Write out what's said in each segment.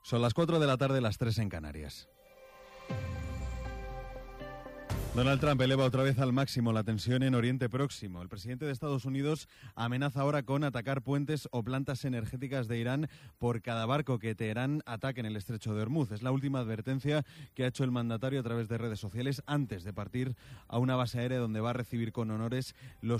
Son las 4 de la tarde, las 3 en Canarias. Donald Trump eleva otra vez al máximo la tensión en Oriente Próximo. El presidente de Estados Unidos amenaza ahora con atacar puentes o plantas energéticas de Irán por cada barco que Teherán ataque en el estrecho de Hormuz. Es la última advertencia que ha hecho el mandatario a través de redes sociales antes de partir a una base aérea donde va a recibir con honores los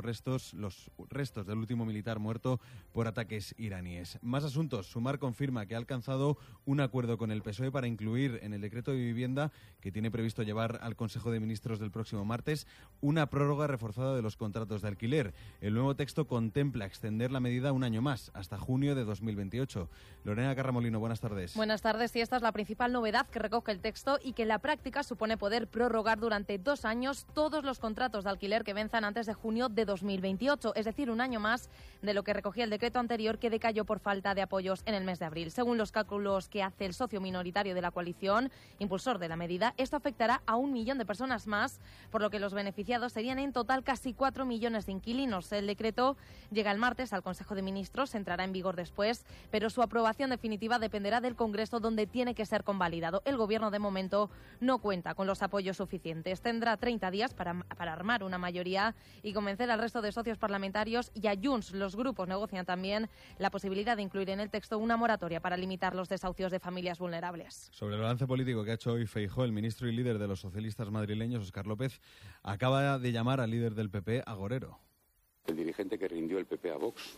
restos del último militar muerto por ataques iraníes. Más asuntos. Sumar confirma que ha alcanzado un acuerdo con el PSOE para incluir en el decreto de vivienda que tiene previsto llevar al Consejo de Ministros del próximo martes una prórroga reforzada de los contratos de alquiler. El nuevo texto contempla extender la medida un año más, hasta junio de 2028. Lorena Carramolino, buenas tardes. Buenas tardes, y esta es la principal novedad que recoge el texto y que en la práctica supone poder prorrogar durante 2 años todos los contratos de alquiler que venzan antes de junio de 2028, es decir, un año más de lo que recogía el decreto anterior que decayó por falta de apoyos en el mes de abril. Según los cálculos que hace el socio minoritario de la coalición, impulsor de la medida, esto afectará a 1 millón de personas más, por lo que los beneficiados serían en total casi 4 millones de inquilinos. El decreto llega el martes al Consejo de Ministros, entrará en vigor después, pero su aprobación definitiva dependerá del Congreso, donde tiene que ser convalidado. El Gobierno, de momento, no cuenta con los apoyos suficientes. Tendrá 30 días para armar una mayoría y convencer al resto de socios parlamentarios, y a Junts. Los grupos negocian también la posibilidad de incluir en el texto una moratoria para limitar los desahucios de familias vulnerables. Sobre el balance político que ha hecho hoy Feijóo, el ministro y líder de los socialistas madrileños, Óscar López, acaba de llamar al líder del PP agorero. El dirigente que rindió el PP a Vox,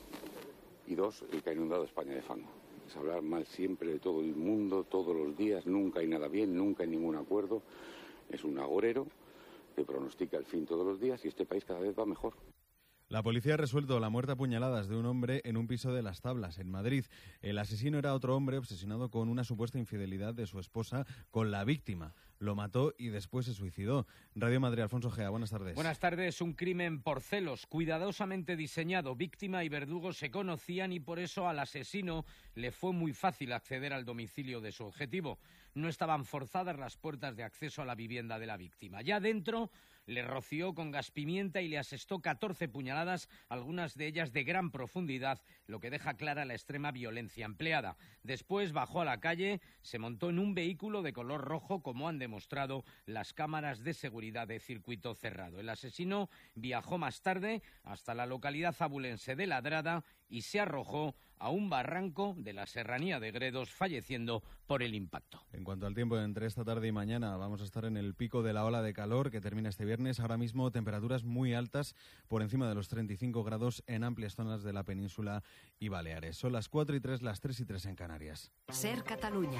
y 2, el que ha inundado España de fango. Es hablar mal siempre de todo el mundo, todos los días, nunca hay nada bien, nunca hay ningún acuerdo. Es un agorero que pronostica el fin todos los días y este país cada vez va mejor. La policía ha resuelto la muerte a puñaladas de un hombre en un piso de Las Tablas, en Madrid. El asesino era otro hombre obsesionado con una supuesta infidelidad de su esposa con la víctima. Lo mató y después se suicidó. Radio Madrid, Alfonso Gea, buenas tardes. Buenas tardes. Un crimen por celos, cuidadosamente diseñado. Víctima y verdugo se conocían y por eso al asesino le fue muy fácil acceder al domicilio de su objetivo. No estaban forzadas las puertas de acceso a la vivienda de la víctima. Ya dentro le roció con gas pimienta y le asestó 14 puñaladas, algunas de ellas de gran profundidad, lo que deja clara la extrema violencia empleada. Después bajó a la calle, se montó en un vehículo de color rojo, como han demostrado las cámaras de seguridad de circuito cerrado. El asesino viajó más tarde hasta la localidad abulense de Ladrada y se arrojó a un barranco de la serranía de Gredos, falleciendo por el impacto. En cuanto al tiempo, entre esta tarde y mañana vamos a estar en el pico de la ola de calor que termina este viernes. Ahora mismo temperaturas muy altas, por encima de los 35 grados en amplias zonas de la península y Baleares. Son las 4:03, las 3:03 en Canarias. Ser Catalunya.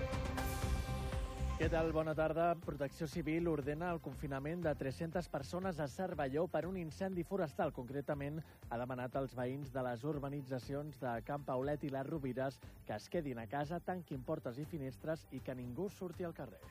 Què tal? Bona tarda. Protecció Civil ordena el confinament de 300 persones a Cervelló per un incendi forestal. Concretament, ha demanat als veïns de les urbanitzacions de Can Paulet i les Rovires que es quedin a casa, tanquin portes i finestres i que ningú surti al carrer.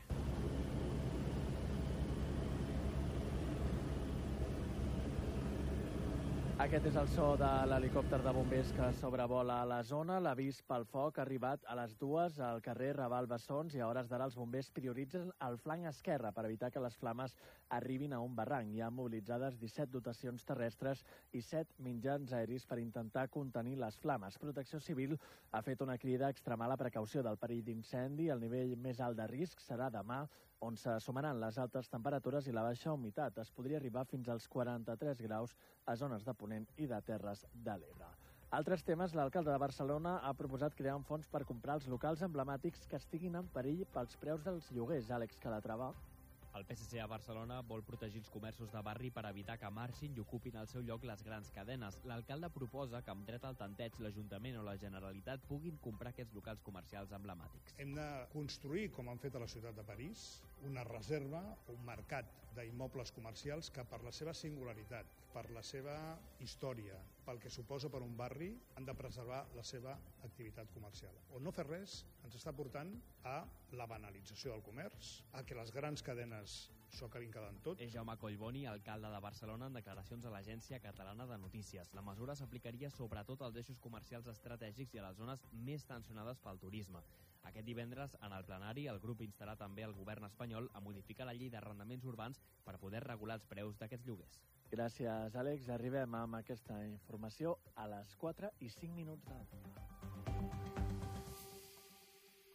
Aquest és el so de l'helicòpter de bombers que sobrevola la zona. L'avís pel foc ha arribat a les 2 al carrer Raval Bessons i a hores d'ara els bombers prioritzen el flanc esquerre per evitar que les flames arribin a un barranc. Hi ha mobilitzades 17 dotacions terrestres i 7 mitjans aeris per intentar contenir les flames. Protecció Civil ha fet una crida a extremar la precaució del perill d'incendi. El nivell més alt de risc serà demà, on se sumaran les altes temperatures i la baixa humitat. Es podria arribar fins als 43 graus a zones de Ponent i de Terres de l'Ebre. Altres temes, l'alcalde de Barcelona ha proposat crear un fons per comprar els locals emblemàtics que estiguin en perill pels preus dels lloguers. Àlex Calatrava. El PSC a Barcelona vol protegir els comerços de barri per evitar que marxin i ocupin el seu lloc les grans cadenes. L'alcalde proposa que amb dret al tanteig l'Ajuntament o la Generalitat puguin comprar aquests locals comercials emblemàtics. Hem de construir, com han fet a la ciutat de París, una reserva, un mercat d'immobles comercials que per la seva singularitat, per la seva història, pel que suposa per un barri, han de preservar la seva activitat comercial. O no fer res ens està portant a la banalització del comerç, a que les grans cadenes s'ho acabin quedant tot. És Jaume Collboni, alcalde de Barcelona, en declaracions a l'Agència Catalana de Notícies. La mesura s'aplicaria sobretot als eixos comercials estratègics i a les zones més tensionades pel turisme. Aquest divendres, en el plenari, el grup instarà també el govern espanyol a modificar la llei d'arrendaments urbans per poder regular els preus d'aquests lloguers. Gràcies, Àlex. Arribem amb aquesta informació a les 4:05 de la tarda.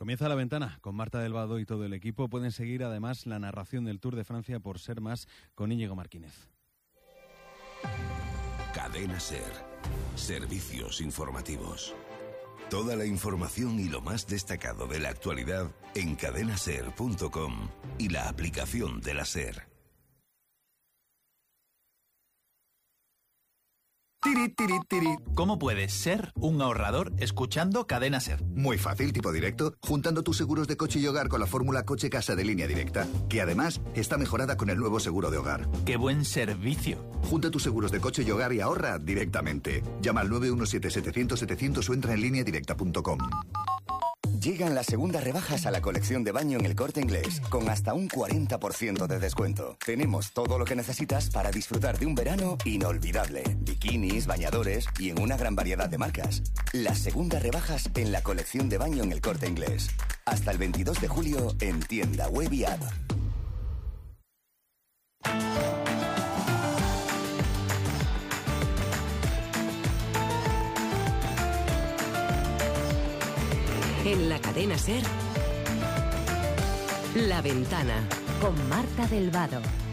Comienza La Ventana con Marta del Vado y todo el equipo. Pueden seguir además la narración del Tour de Francia por Ser Más con Íñigo Martínez. Cadena Ser. Servicios informativos. Toda la información y lo más destacado de la actualidad en cadenaser.com y la aplicación de la Ser. ¿Cómo puedes ser un ahorrador escuchando Cadena Ser? Muy fácil, tipo directo, juntando tus seguros de coche y hogar con la fórmula Coche-Casa de Línea Directa, que además está mejorada con el nuevo seguro de hogar. ¡Qué buen servicio! Junta tus seguros de coche y hogar y ahorra directamente. Llama al 917-700-700 o entra en lineadirecta.com. Llegan las segundas rebajas a la colección de baño en El Corte Inglés, con hasta un 40% de descuento. Tenemos todo lo que necesitas para disfrutar de un verano inolvidable. Bikinis, bañadores y en una gran variedad de marcas. Las segundas rebajas en la colección de baño en El Corte Inglés. Hasta el 22 de julio en tienda web y app. En la cadena SER, La Ventana, con Marta del Vado.